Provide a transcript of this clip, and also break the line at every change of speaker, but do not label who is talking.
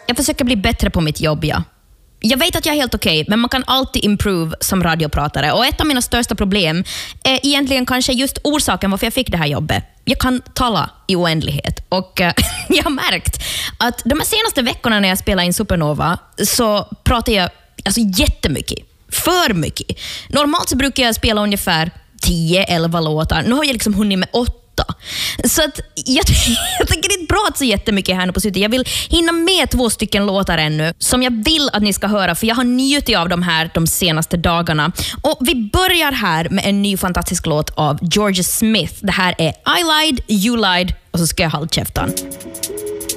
Jag försöker bli bättre på mitt jobb, ja. Jag vet att jag är helt okej, men man kan alltid improve som radiopratare. Och ett av mina största problem är egentligen kanske just orsaken varför jag fick det här jobbet. Jag kan tala i oändlighet. Och jag har märkt att de här senaste veckorna när jag spelar in Supernova så pratar jag alltså jättemycket. För mycket. Normalt så brukar jag spela ungefär 10-11 låtar. Nu har jag liksom hunnit med 8. Så att jag tänker inte prata så jättemycket här nu på slutet. Jag vill hinna med 2 stycken låtar ännu som jag vill att ni ska höra, för jag har njutit av de här de senaste dagarna. Och vi börjar här med en ny fantastisk låt av Georgia Smith. Det här är I Lied, You Lied och så ska jag hålla käften.